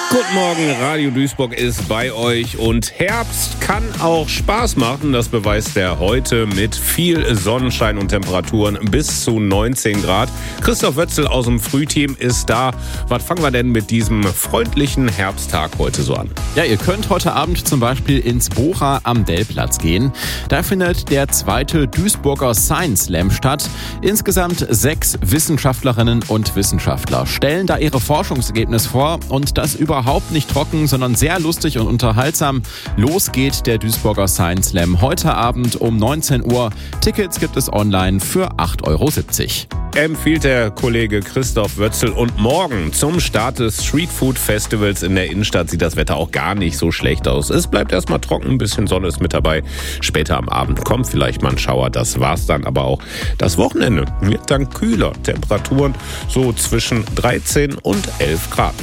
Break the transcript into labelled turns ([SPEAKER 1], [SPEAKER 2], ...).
[SPEAKER 1] Guten Morgen, Radio Duisburg ist bei euch und Herbst kann auch Spaß machen. Das beweist er heute mit viel Sonnenschein und Temperaturen bis zu 19 Grad. Christoph Wötzel aus dem Frühteam ist da. Was fangen wir denn mit diesem freundlichen Herbsttag heute so an?
[SPEAKER 2] Ja, ihr könnt heute Abend zum Beispiel ins Bocha am Dellplatz gehen. Da findet der 2. Duisburger Science Slam statt. Insgesamt 6 Wissenschaftlerinnen und Wissenschaftler stellen da ihre Forschungsergebnisse vor und das überhaupt nicht trocken, sondern sehr lustig und unterhaltsam. Los geht der Duisburger Science Slam heute Abend um 19 Uhr. Tickets gibt es online für 8,70 €.
[SPEAKER 1] Empfiehlt der Kollege Christoph Wötzel. Und morgen zum Start des Streetfood Festivals in der Innenstadt sieht das Wetter auch gar nicht so schlecht aus. Es bleibt erstmal trocken, ein bisschen Sonne ist mit dabei. Später am Abend kommt vielleicht mal ein Schauer. Das war's dann aber auch. Das Wochenende wird dann kühler. Temperaturen so zwischen 13 und 11 Grad.